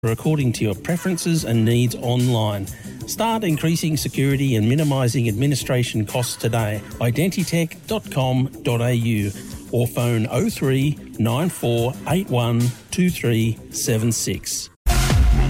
according to your preferences and needs online. Start increasing security and minimising administration costs today. Identitech.com.au or phone 03 9481 2376.